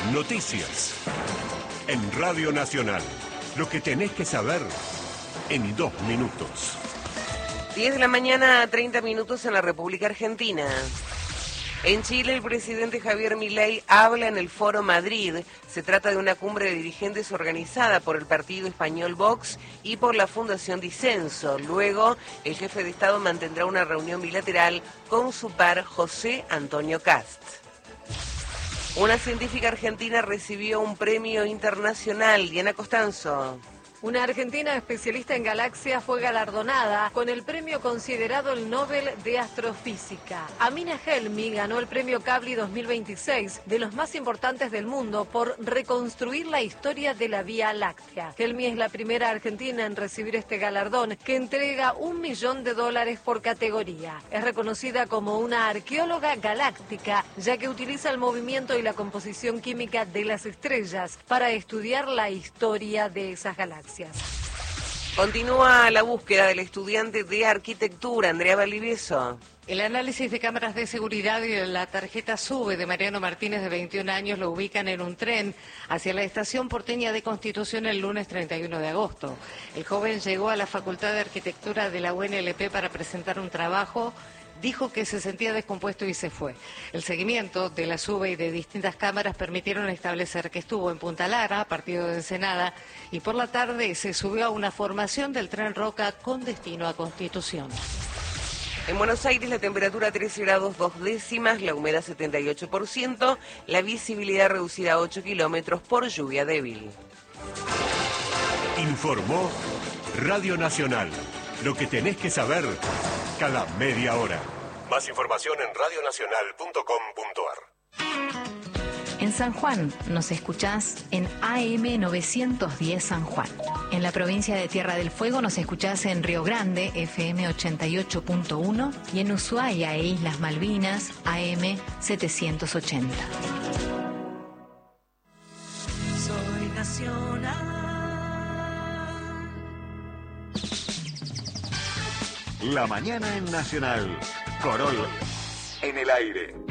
Noticias. En Radio Nacional. Lo que tenés que saber en 2 minutos. 10 de la mañana, 30 minutos en la República Argentina. En Chile, el presidente Javier Milei habla en el Foro Madrid. Se trata de una cumbre de dirigentes organizada por el partido español Vox y por la Fundación Disenso. Luego, el jefe de Estado mantendrá una reunión bilateral con su par José Antonio Cast. Una científica argentina recibió un premio internacional. Diana Costanzo. Una argentina especialista en galaxias fue galardonada con el premio considerado el Nobel de Astrofísica. Amina Helmi ganó el premio Kavli 2026, de los más importantes del mundo, por reconstruir la historia de la Vía Láctea. Helmi es la primera argentina en recibir este galardón, que entrega $1 millón por categoría. Es reconocida como una arqueóloga galáctica, ya que utiliza el movimiento y la composición química de las estrellas para estudiar la historia de esas galaxias. Continúa la búsqueda del estudiante de arquitectura, Andrea Valdivieso. El análisis de cámaras de seguridad y la tarjeta SUBE de Mariano Martínez, de 21 años, lo ubican en un tren hacia la estación porteña de Constitución el lunes 31 de agosto. El joven llegó a la Facultad de Arquitectura de la UNLP para presentar un trabajo. Dijo que se sentía descompuesto y se fue. El seguimiento de la SUBE y de distintas cámaras permitieron establecer que estuvo en Punta Lara, partido de Ensenada, y por la tarde se subió a una formación del tren Roca con destino a Constitución. En Buenos Aires la temperatura 13 grados 2 décimas, la humedad 78%, la visibilidad reducida a 8 kilómetros por lluvia débil. Informó Radio Nacional. Lo que tenés que saber cada media hora. Más información en radionacional.com.ar. En San Juan nos escuchás en AM 910 San Juan. En la provincia de Tierra del Fuego nos escuchás en Río Grande, FM 88.1, y en Ushuaia e Islas Malvinas, AM 780. Soy nacional. La mañana en Nacional. Corol en el aire.